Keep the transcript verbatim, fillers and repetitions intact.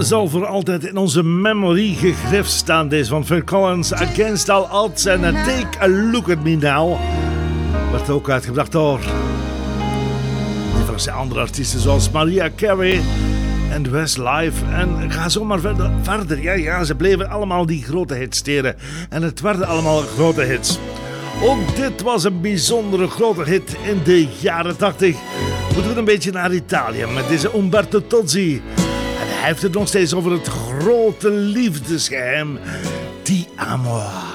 zal voor altijd in onze memory gegrift staan. Deze van Phil Collins, Against All Odds en Take a Look at Me Now. Werd ook uitgebracht door diverse andere artiesten zoals Mariah Carey en Westlife. En ga zo maar verder, verder. Ja, ja, ze bleven allemaal die grote hits steren. En het werden allemaal grote hits. Ook dit was een bijzondere grote hit in de jaren tachtig. Moeten we een beetje naar Italië met deze Umberto Tozzi. En hij heeft het nog steeds over het grote liefdesgeheim. Ti amo.